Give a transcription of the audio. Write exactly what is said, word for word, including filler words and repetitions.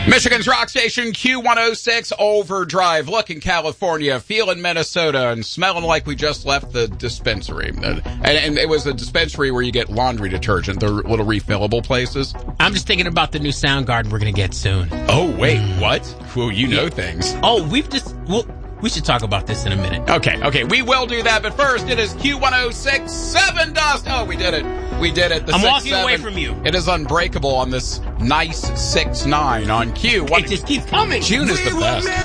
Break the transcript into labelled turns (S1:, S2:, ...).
S1: Michigan's rock station Q one oh six Overdrive. Looking California, feeling Minnesota, and smelling like we just left the dispensary. And, and it was a dispensary where you get laundry detergent, the little refillable places.
S2: I'm just thinking about the new Soundgarden we're going to get soon.
S1: Oh, wait, what? Well, you know things.
S2: Oh, we've just... Well, we should talk about this in a minute.
S1: Okay, okay, we will do that, but first it is Q one oh six seven Dust. Oh, we did it. We did it. The
S2: I'm
S1: six,
S2: walking
S1: seven,
S2: away from you.
S1: It is unbreakable on this nice six nine on Q.
S2: It just keeps coming.
S1: June is the best.